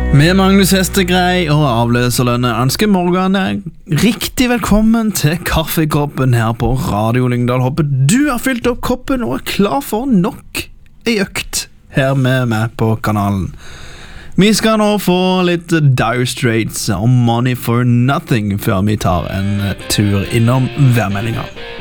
Med Magnus Hestegrei og avløserlønne ønsker Morgan deg riktig velkommen til kaffekoppen her på Radio Lyngdal. Håper du har fylt opp koppen og er klar for nok en økt her med meg på kanalen. Vi skal nå få litt Dire Straits og Money for Nothing før vi tar en tur innom værmeldinga.